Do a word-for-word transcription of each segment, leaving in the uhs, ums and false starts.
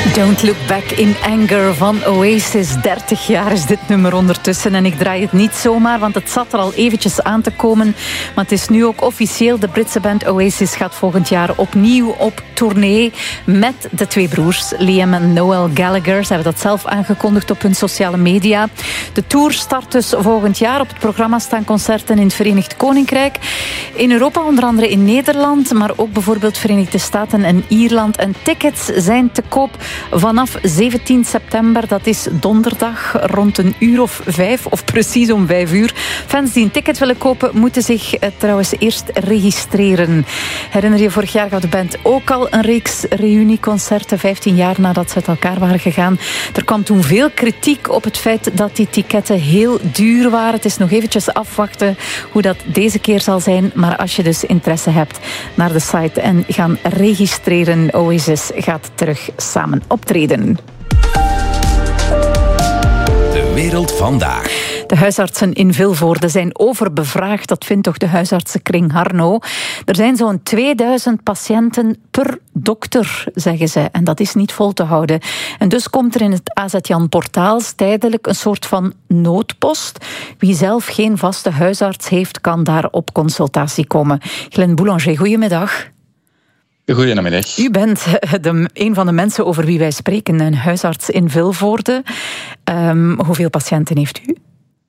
Don't Look Back in Anger van Oasis. dertig jaar is dit nummer ondertussen. En ik draai het niet zomaar, want het zat er al eventjes aan te komen. Maar het is nu ook officieel. De Britse band Oasis gaat volgend jaar opnieuw op tournee met de twee broers, Liam en Noel Gallagher. Ze hebben dat zelf aangekondigd op hun sociale media. De tour start dus volgend jaar. Op het programma staan concerten in het Verenigd Koninkrijk. In Europa, onder andere in Nederland, maar ook bijvoorbeeld Verenigde Staten en Ierland. En tickets zijn te koop vanaf zeventien september, dat is donderdag, rond een uur of vijf, of precies om vijf uur. Fans die een ticket willen kopen, moeten zich eh, trouwens eerst registreren. Herinner je, vorig jaar gaf de band ook al een reeks reunieconcerten, vijftien jaar nadat ze uit elkaar waren gegaan. Er kwam toen veel kritiek op het feit dat die ticketten heel duur waren. Het is nog eventjes afwachten hoe dat deze keer zal zijn. Maar als je dus interesse hebt, naar de site en gaan registreren. Oasis gaat terug samen optreden. De wereld vandaag. De huisartsen in Vilvoorde zijn overbevraagd. Dat vindt toch de huisartsenkring Harno. Er zijn zo'n tweeduizend patiënten per dokter, zeggen ze. En dat is niet vol te houden. En dus komt er in het A Z Jan-portaal tijdelijk een soort van noodpost. Wie zelf geen vaste huisarts heeft, kan daar op consultatie komen. Glenn Boulanger, goedemiddag. Goedemiddag. U bent de, een van de mensen over wie wij spreken, een huisarts in Vilvoorde. Um, hoeveel patiënten heeft u?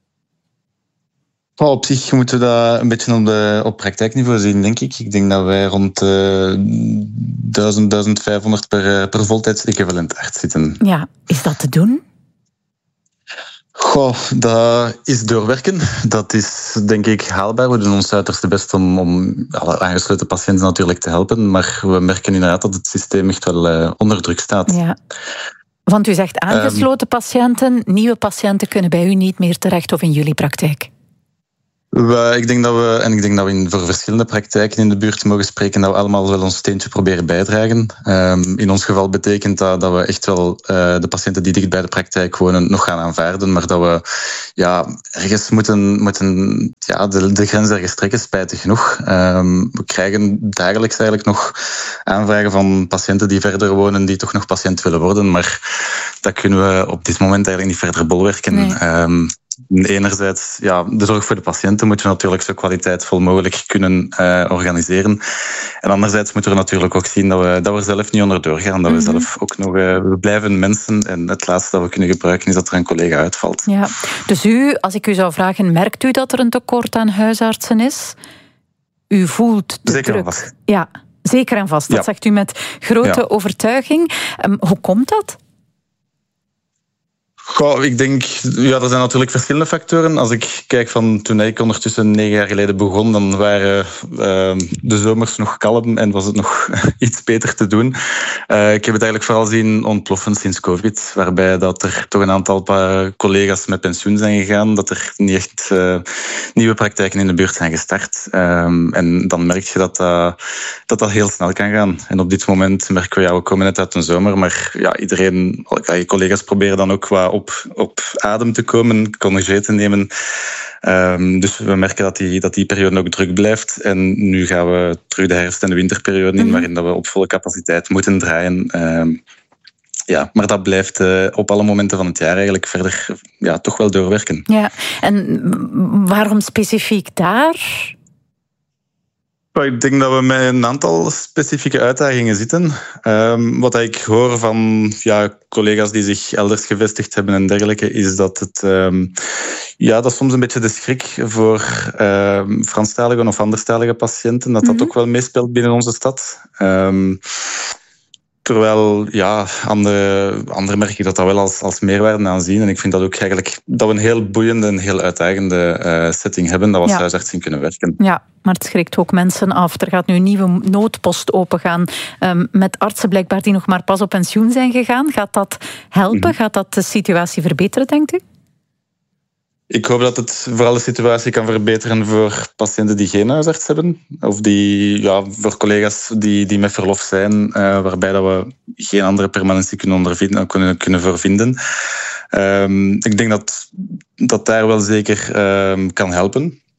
Oh, op zich moeten we dat een beetje op, de, op praktijkniveau zien, denk ik. Ik denk dat wij rond uh, duizend, duizend vijfhonderd per, per voltijdsequivalent arts zitten. Ja, is dat te doen? Goh, dat is doorwerken. Dat is, denk ik, haalbaar. We doen ons uiterste best om, om alle aangesloten patiënten natuurlijk te helpen. Maar we merken inderdaad dat het systeem echt wel uh, onder druk staat. Ja. Want u zegt aangesloten um, patiënten. Nieuwe patiënten kunnen bij u niet meer terecht of in jullie praktijk? We, ik denk dat we, en ik denk dat we in, voor verschillende praktijken in de buurt mogen spreken, dat we allemaal wel ons steentje proberen bijdragen. Um, in ons geval betekent dat dat we echt wel uh, de patiënten die dicht bij de praktijk wonen nog gaan aanvaarden, maar dat we ja, ergens moeten, moeten ja, de, de grens ergens trekken, spijtig genoeg. Um, we krijgen dagelijks eigenlijk nog aanvragen van patiënten die verder wonen, die toch nog patiënt willen worden, maar dat kunnen we op dit moment eigenlijk niet verder bolwerken. Nee. Um, Enerzijds, ja, de zorg voor de patiënten moeten we natuurlijk zo kwaliteitsvol mogelijk kunnen uh, organiseren. En anderzijds moeten we natuurlijk ook zien dat we, dat we er zelf niet onder doorgaan. Dat we mm-hmm. zelf ook nog... Uh, we blijven mensen en het laatste dat we kunnen gebruiken is dat er een collega uitvalt. Ja. Dus u, als ik u zou vragen, merkt u dat er een tekort aan huisartsen is? U voelt de Zeker druk. en vast. Ja, zeker en vast. Dat ja. zegt u met grote ja. overtuiging. Um, hoe komt dat? Goh, ik denk, ja, er zijn natuurlijk verschillende factoren. Als ik kijk van toen ik ondertussen negen jaar geleden begon, dan waren uh, de zomers nog kalm en was het nog iets beter te doen. Uh, ik heb het eigenlijk vooral zien ontploffen sinds COVID, waarbij dat er toch een aantal paar collega's met pensioen zijn gegaan, dat er niet echt uh, nieuwe praktijken in de buurt zijn gestart. Um, en dan merk je dat, uh, dat dat heel snel kan gaan. En op dit moment merken we, ja, we komen net uit een zomer, maar ja, iedereen, je collega's proberen dan ook wat Op, op adem te komen, congé te nemen. Um, dus we merken dat die, dat die periode ook druk blijft. En nu gaan we terug de herfst- en de winterperiode in, mm-hmm. waarin dat we op volle capaciteit moeten draaien. Um, ja, maar dat blijft uh, op alle momenten van het jaar eigenlijk verder ja, toch wel doorwerken. Ja, en waarom specifiek daar? Ik denk dat we met een aantal specifieke uitdagingen zitten. Um, wat ik hoor van ja, collega's die zich elders gevestigd hebben en dergelijke, is dat het um, ja, dat soms een beetje de schrik voor um, Franstalige of anderstalige patiënten, dat dat mm-hmm. ook wel meespeelt binnen onze stad. Um, Terwijl, ja, andere, andere merk ik dat dat wel als, als meerwaarde aanzien. En ik vind dat ook eigenlijk dat we een heel boeiende en heel uitdagende uh, setting hebben, dat we als ja. huisarts in kunnen werken. Ja, maar het schrikt ook mensen af. Er gaat nu een nieuwe noodpost opengaan um, met artsen blijkbaar die nog maar pas op pensioen zijn gegaan. Gaat dat helpen? Mm-hmm. Gaat dat de situatie verbeteren, denkt u? Ik hoop dat het vooral de situatie kan verbeteren voor patiënten die geen huisarts hebben. Of die, ja, voor collega's die, die met verlof zijn, uh, waarbij dat we geen andere permanentie kunnen, ondervinden, kunnen, kunnen voorvinden. Um, ik denk dat dat daar wel zeker um, kan helpen.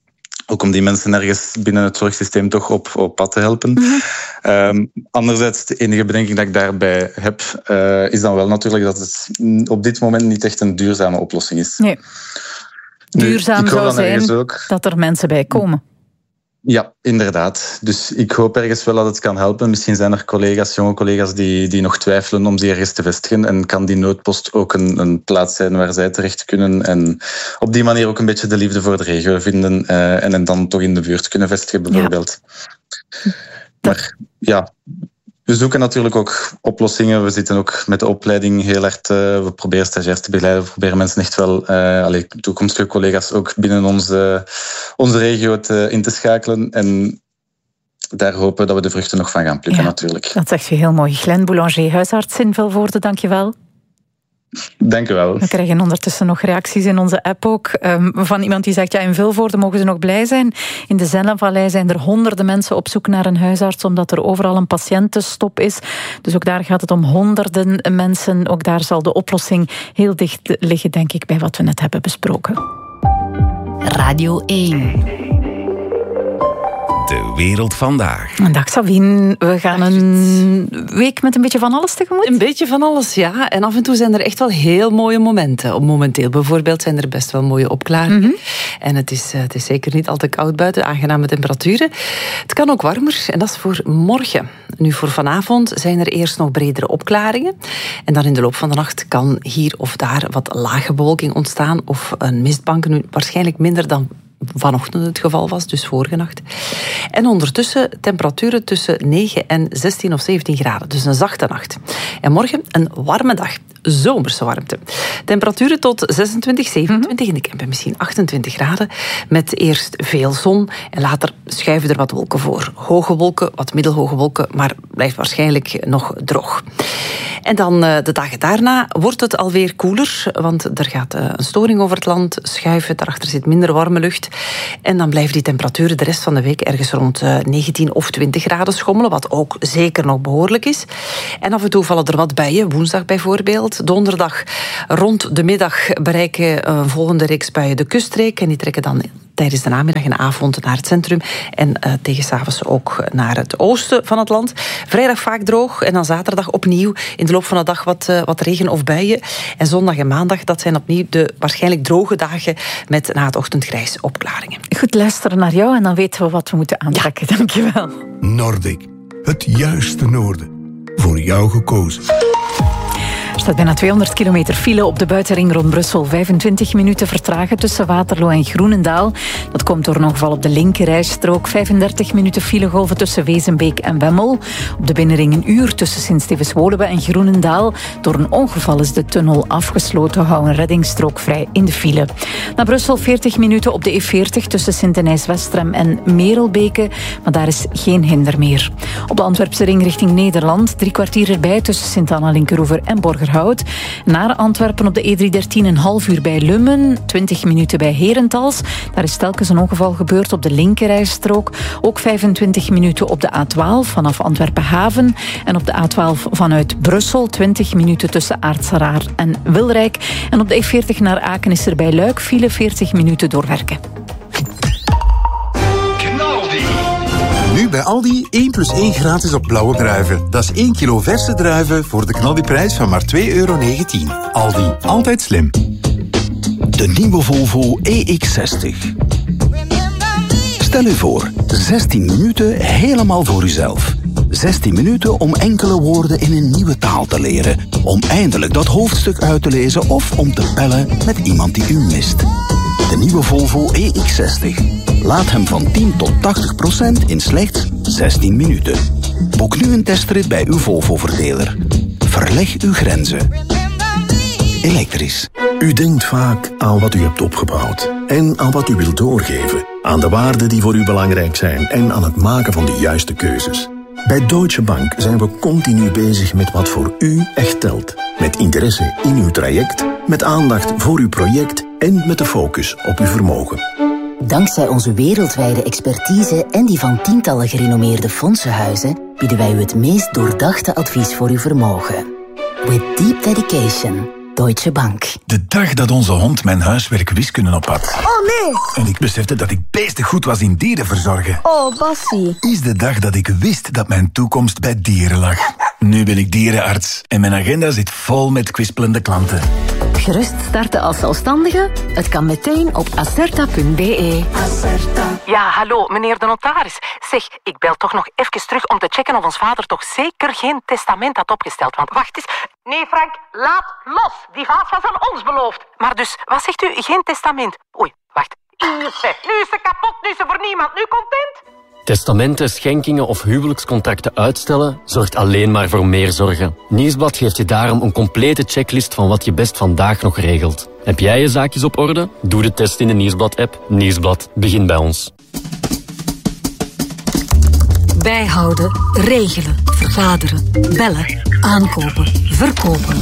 Ook om die mensen ergens binnen het zorgsysteem toch op, op pad te helpen. Mm-hmm. Um, anderzijds, de enige bedenking dat ik daarbij heb, uh, is dan wel natuurlijk dat het op dit moment niet echt een duurzame oplossing is. Nee. Duurzaam nu, zou zijn ook dat er mensen bij komen. Ja, inderdaad. Dus ik hoop ergens wel dat het kan helpen. Misschien zijn er collega's, jonge collega's, die, die nog twijfelen om die ergens te vestigen. En kan die noodpost ook een, een plaats zijn waar zij terecht kunnen. En op die manier ook een beetje de liefde voor de regio vinden. Uh, en, en dan toch in de buurt kunnen vestigen, bijvoorbeeld. Ja. Maar ja, we zoeken natuurlijk ook oplossingen. We zitten ook met de opleiding heel hard. Uh, we proberen stagiairs te begeleiden. We proberen mensen echt wel, uh, allee, toekomstige collega's ook binnen onze, onze regio te, in te schakelen. En daar hopen dat we de vruchten nog van gaan plukken, ja, natuurlijk. Dat zegt u heel mooi. Glenn Boulanger, huisarts in Vilvoorde, dank je wel. Dank u wel. We krijgen ondertussen nog reacties in onze app ook. Um, van iemand die zegt, ja, in Vilvoorde mogen ze nog blij zijn. In de Zellenvallei zijn er honderden mensen op zoek naar een huisarts, omdat er overal een patiëntenstop is. Dus ook daar gaat het om honderden mensen. Ook daar zal de oplossing heel dicht liggen, denk ik, bij wat we net hebben besproken. Radio één. De wereld vandaag. Dag Sabine, we gaan een week met een beetje van alles tegemoet. Een beetje van alles, ja. En af en toe zijn er echt wel heel mooie momenten. Momenteel bijvoorbeeld zijn er best wel mooie opklaringen. Mm-hmm. En het is, het is zeker niet al te koud buiten, aangename temperaturen. Het kan ook warmer en dat is voor morgen. Nu voor vanavond zijn er eerst nog bredere opklaringen. En dan in de loop van de nacht kan hier of daar wat lage bewolking ontstaan of een mistbank, nu waarschijnlijk minder dan vanochtend het geval was, dus vorige nacht. En ondertussen temperaturen tussen negen en zestien of zeventien graden. Dus een zachte nacht. En morgen een warme dag. Zomerse warmte. Temperaturen tot zesentwintig, zevenentwintig en ik heb misschien achtentwintig graden. Met eerst veel zon en later schuiven er wat wolken voor. Hoge wolken, wat middelhoge wolken, maar blijft waarschijnlijk nog droog. En dan de dagen daarna wordt het alweer koeler, want er gaat een storing over het land schuiven. Daarachter zit minder warme lucht. En dan blijven die temperaturen de rest van de week ergens rond negentien of twintig graden schommelen, wat ook zeker nog behoorlijk is. En af en toe vallen er wat buien, woensdag bijvoorbeeld. Donderdag rond de middag bereiken een volgende reeks buien de kuststreek en die trekken dan tijdens de namiddag en avond naar het centrum en uh, tegen 's avonds ook naar het oosten van het land. Vrijdag vaak droog en dan zaterdag opnieuw in de loop van de dag wat, uh, wat regen of buien. En zondag en maandag, dat zijn opnieuw de waarschijnlijk droge dagen met na het ochtend grijs opklaringen. Goed, luisteren naar jou en dan weten we wat we moeten aantrekken. Ja. Dank je wel. Nordic, het juiste noorden. Voor jou gekozen. Er staat bijna tweehonderd kilometer file op de buitenring rond Brussel. vijfentwintig minuten vertragen tussen Waterloo en Groenendaal. Dat komt door een ongeval op de linkerrijstrook. vijfendertig minuten filegolven tussen Wezenbeek en Wemmel. Op de binnenring een uur tussen Sint-Stevens-Woluwe en Groenendaal. Door een ongeval is de tunnel afgesloten. Hou een reddingsstrook vrij in de file. Naar Brussel veertig minuten op de E veertig tussen Sint-Denijs-Westrem en Merelbeke. Maar daar is geen hinder meer. Op de Antwerpse ring richting Nederland. Drie kwartier erbij tussen Sint-Anna-Linkeroever en Borgerhout. Naar Antwerpen op de E driehonderddertien een half uur bij Lummen, twintig minuten bij Herentals. Daar is telkens een ongeval gebeurd op de linkerrijstrook. Ook vijfentwintig minuten op de A twaalf vanaf Antwerpen-Haven. En op de A twaalf vanuit Brussel, twintig minuten tussen Aartselaar en Wilrijk. En op de E veertig naar Aken is er bij Luik file veertig minuten doorwerken. Nu bij Aldi één plus één gratis op blauwe druiven. Dat is één kilo verse druiven voor de knaldiprijs van maar twee euro negentien. Aldi, altijd slim. De nieuwe Volvo E X zestig. Stel u voor, zestien minuten helemaal voor uzelf. zestien minuten om enkele woorden in een nieuwe taal te leren. Om eindelijk dat hoofdstuk uit te lezen of om te bellen met iemand die u mist. De nieuwe Volvo E X zestig. Laat hem van tien tot tachtig procent in slechts zestien minuten. Boek nu een testrit bij uw Volvo-verdeler. Verleg uw grenzen. Elektrisch. U denkt vaak aan wat u hebt opgebouwd en aan wat u wilt doorgeven. Aan de waarden die voor u belangrijk zijn en aan het maken van de juiste keuzes. Bij Deutsche Bank zijn we continu bezig met wat voor u echt telt. Met interesse in uw traject, met aandacht voor uw project en met de focus op uw vermogen. Dankzij onze wereldwijde expertise en die van tientallen gerenommeerde fondsenhuizen bieden wij u het meest doordachte advies voor uw vermogen. With deep dedication. Deutsche Bank. De dag dat onze hond mijn huiswerk wiskunde op had. Oh nee! En ik besefte dat ik beestig goed was in dieren verzorgen. Oh, Bassie. Is de dag dat ik wist dat mijn toekomst bij dieren lag. Nu ben ik dierenarts en mijn agenda zit vol met kwispelende klanten. Gerust starten als zelfstandige? Het kan meteen op acerta punt be. Ja, hallo, meneer de notaris. Zeg, ik bel toch nog even terug om te checken of ons vader toch zeker geen testament had opgesteld. Want wacht eens. Nee, Frank, laat los. Die vaas was aan ons beloofd. Maar dus, wat zegt u? Geen testament? Oei, wacht. Nu is ze kapot, nu is ze voor niemand. Nu content? Testamenten, schenkingen of huwelijkscontacten uitstellen zorgt alleen maar voor meer zorgen. Nieuwsblad geeft je daarom een complete checklist van wat je best vandaag nog regelt. Heb jij je zaakjes op orde? Doe de test in de Nieuwsblad-app. Nieuwsblad, begin bij ons. Bijhouden, regelen, vergaderen, bellen, aankopen, verkopen.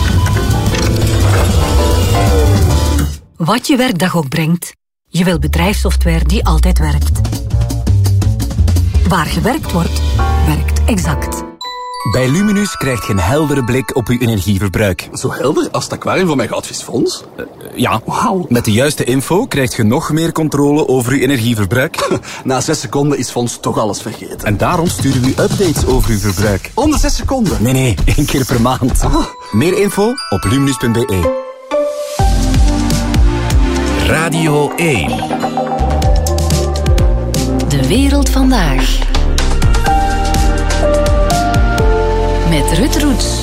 Wat je werkdag ook brengt, je wil bedrijfssoftware die altijd werkt. Waar gewerkt wordt, werkt Exact. Bij Luminus krijgt je een heldere blik op uw energieverbruik. Zo helder als het aquarium van mijn goudvisfonds? Uh, ja. Wauw. Met de juiste info krijg je nog meer controle over uw energieverbruik. Na zes seconden is Fons toch alles vergeten. En daarom sturen we u updates over uw verbruik. Om de zes seconden? Nee, nee, één keer per maand. Ah. Meer info op luminus punt be. Radio één. De wereld vandaag. Met Ruud Roets.